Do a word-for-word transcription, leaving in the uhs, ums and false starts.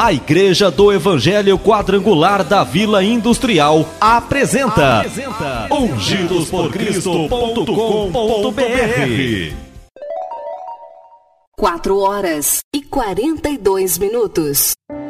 A Igreja do Evangelho Quadrangular da Vila Industrial apresenta, apresenta ungidos por cristo ponto com ponto b r. Quatro horas e quarenta e dois minutos.